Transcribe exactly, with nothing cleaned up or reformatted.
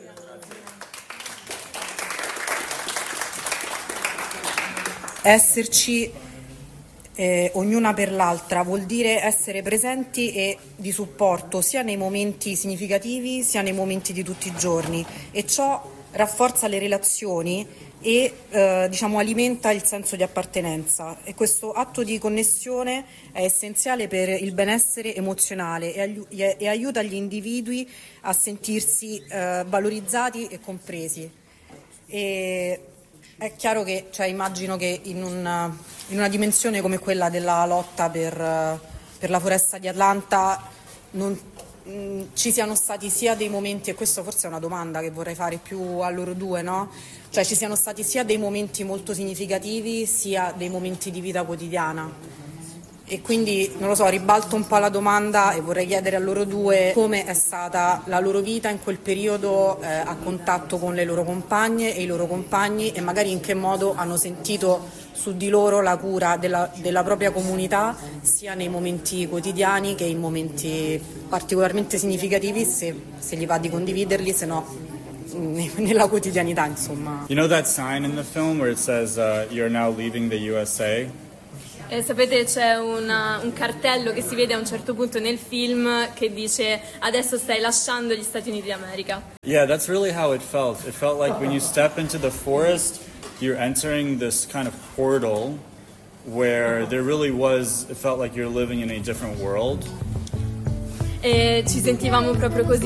Esserci eh, ognuna per l'altra vuol dire essere presenti e di supporto sia nei momenti significativi sia nei momenti di tutti i giorni, e ciò rafforza le relazioni e eh, diciamo alimenta il senso di appartenenza, e questo atto di connessione è essenziale per il benessere emozionale e, aiu- e aiuta gli individui a sentirsi eh, valorizzati e compresi. E è chiaro che, cioè, immagino che in una, in una dimensione come quella della lotta per, per la foresta di Atlanta non, mh, ci siano stati sia dei momenti, e questo forse è una domanda che vorrei fare più a loro due, no? Cioè ci siano stati sia dei momenti molto significativi sia dei momenti di vita quotidiana. E quindi, non lo so, ribalto un po' la domanda e vorrei chiedere a loro due come è stata la loro vita in quel periodo eh, a contatto con le loro compagne e i loro compagni, e magari in che modo hanno sentito su di loro la cura della, della propria comunità, sia nei momenti quotidiani che in momenti particolarmente significativi, se, se gli va di condividerli, se no nella quotidianità, insomma. You know that sign in the film where it says uh, you're now leaving the U S A? Eh, sapete, c'è una, un cartello che si vede a un certo punto nel film che dice adesso stai lasciando gli Stati Uniti d'America. Yeah, that's really how it felt. It felt like when you step into the forest, you're entering this kind of portal where there really was, it felt like you're living in a different world. E ci sentivamo proprio così.